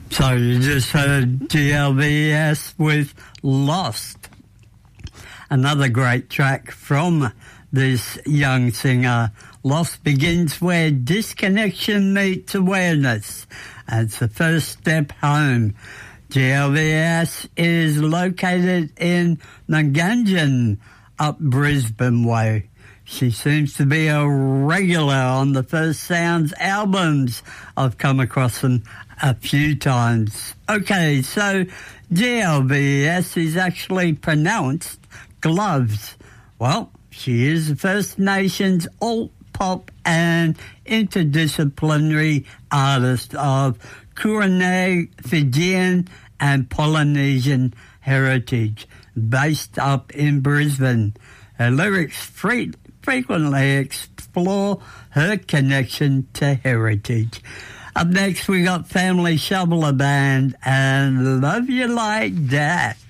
So you just heard GLBS with Lost. Another great track from this young singer. Lost begins where disconnection meets awareness. And it's the first step home. GLBS is located in Ngungun up Brisbane way. She seems to be a regular on the First Sounds albums. I've come across them a few times. Okay, so GLBS is actually pronounced gloves. Well, she is the First Nations alt-pop and interdisciplinary artist of Kuruneg, Fijian and Polynesian heritage, based up in Brisbane. Her lyrics frequently explore her connection to heritage. Up next, we got Family Shoveler Band and Love You Like That.